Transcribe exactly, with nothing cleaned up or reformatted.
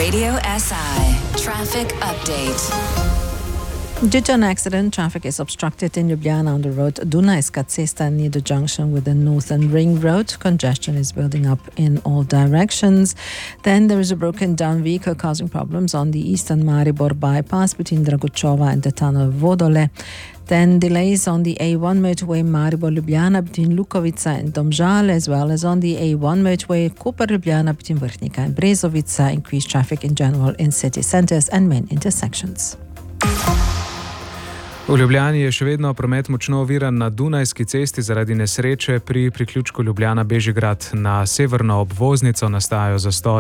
Radio S I Traffic Update. Due to an accident, traffic is obstructed in Ljubljana on the road Dunajska Cesta near the junction with the Northern Ring Road. Congestion is building up in all directions. Then there is a broken down vehicle causing problems on the Eastern Maribor bypass between Dragučova and the tunnel Vodole. Then delays on the A one motorway Maribor-Ljubljana between Lukovica and Domžale, as well as on the A one motorway Koper-Ljubljana between Vrhnika and Brezovica. Increased traffic in general in city centres and main intersections. V Ljubljani je še vedno promet močno oviran na Dunajski cesti zaradi nesreče pri priključku Ljubljana-Bežigrad. Na severno obvoznico nastajajo zastoji.